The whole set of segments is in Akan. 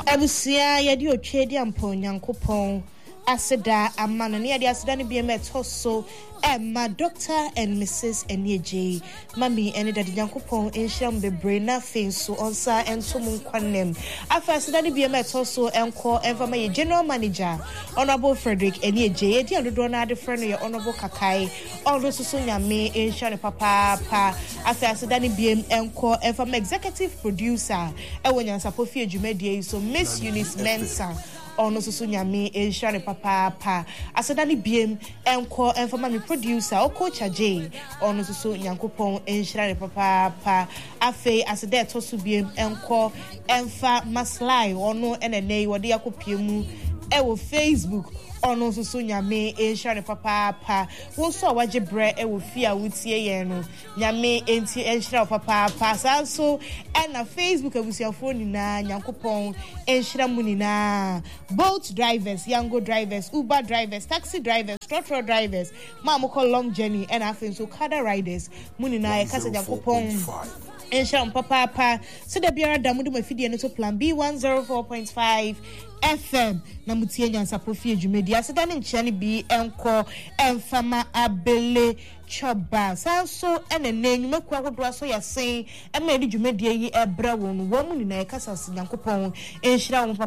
Abusia yadi otwedi ampo Nyankopon aseda amana ne yadi aseda ne bia metoso Emma Dr. and Mrs. Enyeje Mami ene dadi Nyankopon enhyiam bebre na fenso onsa enso mu kwanem afa aseda ne bia metoso enko enfama ye general manager Honorable Frederick Enyeje yadi adodo na ade friend ye Honorable Kakai ondo susu nyame enhya ne papa afa aseda ne bia enko enfama executive producer ewo nyansapo fie dwumadie so Miss Eunice Mensa ono susu nyame enhya papa aseda ne biem enko enfama me producer o coach J ono susu Nyankopon enhya papa afi aseda etosu biem enko enfa maslai ono enenei wode yakopiemu ewo Facebook ono susu nyame enhya papa wo so waje bre ewo fia wutie ye no nyame enti enhya papa sanso na Facebook abusiafo nyina Nyankopon enhya mu nyina boat drivers yango drivers Uber drivers taxi drivers trotro drivers mamoko long journey and afin so kada riders mu nyina e kasa Nyankopon enhya papa so da biara da mu de mafidie no to plan B 104.5 FM na mutie nyansapo fie dwumedi aseda ne nkyane bi enko emfama abele choba sanso enene nyumaku agodo so yasen ema edi dwumedi yi ebra won wo mu nyina ekasa Nyankopon enhyira wo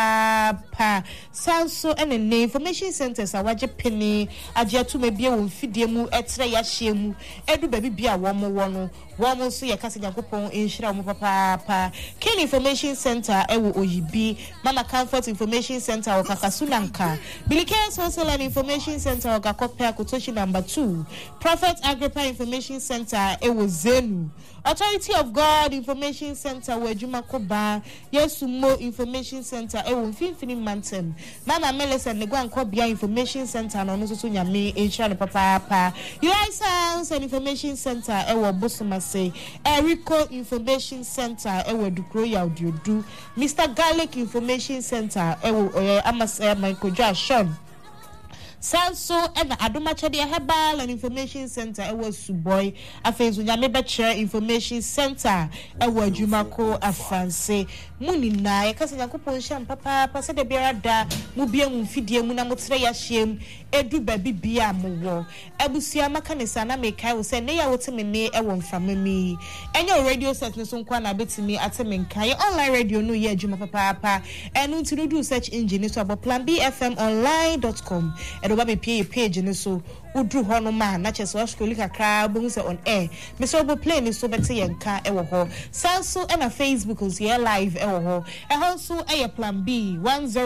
papa sanso enene information centers awaje peni age atuma bia wo mfidie mu etre ya hyemu edu baby bia wo mo wo no wo mo so yakasa Nyankopon enhyira wo papa Ken Information Center ewo oyibi Mama Comfort Information Center Okakasunanka Bilike Social and Information Center Okakopia Kotoshi number 2 Prophet Agrippa Information Center ewo Zenu Authority of God Information Center Wejuma Koba Yesumo Information Center ewo Mfimfini Mantem Mama Melissa Negwan Kobia Information Center no so nyame enhya papa License and Information Center ewo Bosomase Erico Information Center ewo Dukro Yaudiodu Mr. Garlic Information Center ewo Amasa Michael Joshon Sanso ena Adomachade Herbal and Information Center ewo Suboy afenzo nyame beche Information Center ewo Jumako afanse munina yakasa Nyankopon hyam papa se de biara da mu bia mu mfidie mu na motre ya hyem edu baby bia mowo abusia makanisa na mekai wo se ne ya wotemene ewo mfamami enyo radio set no so nkwa na betimi atemenkai online radio no ye adwuma papa enu ntinudu search engine so abo planbfmonline.com edo ba be page ne so udru ho no ma na cheso ascoli kakra bo se on air me so bo play ni so bete yenka ewo ho sanso na Facebook on here live ewo ho e ho so e plan B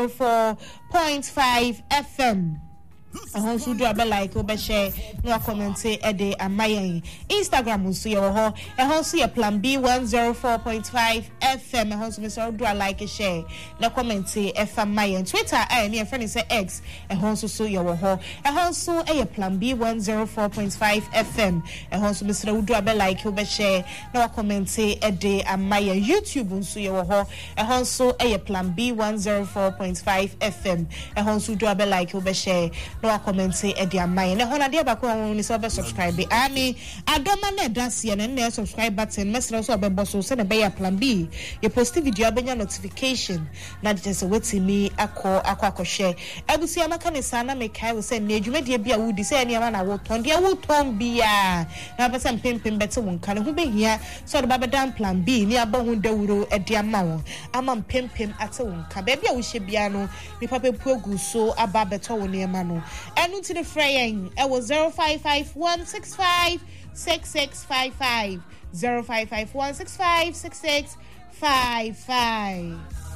104.5 FM ahon so do abe like obe share no comment e de amayen Instagram so ye ho e hon so ye plan B 104.5 FM ahon so me so do like share no comment e amayen Twitter ne friend say X e hon so ye ho e hon so e plan B 104.5 FM e hon so me so do abe like obe share no comment e de amayen YouTube so ye ho e hon so e plan B 104.5 FM e hon so do abe like obe share no comment e dia mai na hona dia ba ko ni so be subscribe ani adoma na dance ye na subscribe button mesra so be boso se na be ya plan B ye post video abenya notification na just wetimi akọ share abusi amaka ne sana me kai wo se na adwumadie bia wudi se ne ma na wo ton dia wo ton bia na ba se mpempem bete wo nka ne ho behia so de ba be dan plan B ni aba ho dawuro e dia ma wo ama mpempem ate wo nka ba bia wo hye bia no ni papa puagu so aba beto wo ne ma no enu ti the fraying it was 0551656655 0551656655